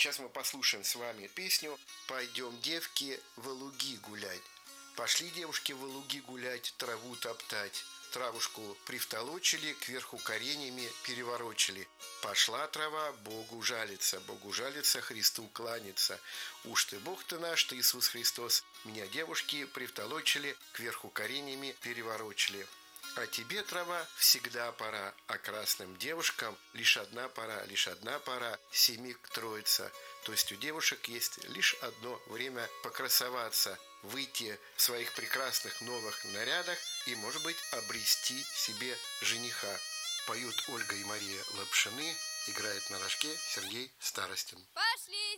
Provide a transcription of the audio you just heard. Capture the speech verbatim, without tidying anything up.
Сейчас мы послушаем с вами песню «Пойдем, девки, в луги гулять». Пошли девушки в луги гулять, траву топтать. Травушку привтолочили, кверху коренями переворочили. Пошла трава Богу жалиться, Богу жалиться, Христу кланяться. Уж ты Бог ты наш, ты Иисус Христос. Меня девушки привтолочили, кверху коренями переворочили. А тебе, трава, всегда пора, а красным девушкам лишь одна пора, лишь одна пора, семик троица. То есть у девушек есть лишь одно время покрасоваться, выйти в своих прекрасных новых нарядах и, может быть, обрести себе жениха. Поют Ольга и Мария Лапшины, играет на рожке Сергей Старостин. Пошли!